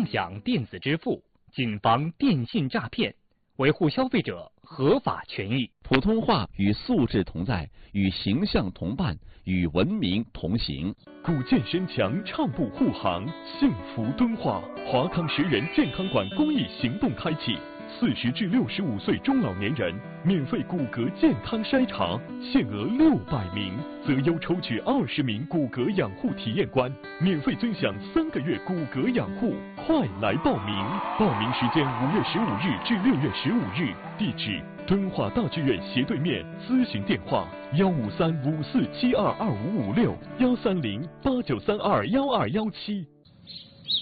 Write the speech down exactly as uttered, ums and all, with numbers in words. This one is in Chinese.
享电子支付，谨防电信诈骗，维护消费者合法权益。 普通话与素质同在，与形象同伴，与文明同行。 古建身强，畅步护航，幸福敦化。华康十人健康馆公益行动开启。四十至六十五岁中老年人免费骨骼健康筛查，限额六百名，择优抽取二十名骨骼养护体验官，免费尊享三个月骨骼养护，快来报名！报名时间五月十五日至六月十五日，地址敦化大剧院斜对面，咨询电话幺五三五四七二二五五六幺三零八九三二幺二幺七。